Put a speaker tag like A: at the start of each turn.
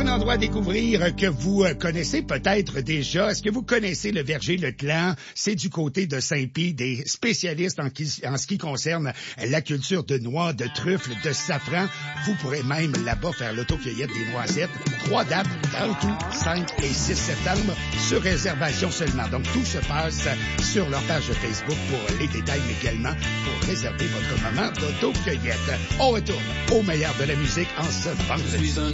A: un endroit à découvrir que vous connaissez peut-être déjà. Est-ce que vous connaissez le Verger Le Clan? C'est du côté de Saint-Pie, des spécialistes en ce qui concerne la culture de noix, de truffes, de safran. Vous pourrez même là-bas faire l'autocueillette des noisettes. 3 dates, dans le tout, 5 et 6 septembre, sur réservation seulement. Donc, tout se passe sur leur page Facebook pour les détails, mais également pour réserver votre moment d'autocueillette. On retourne au meilleur de la musique en ce vendredi.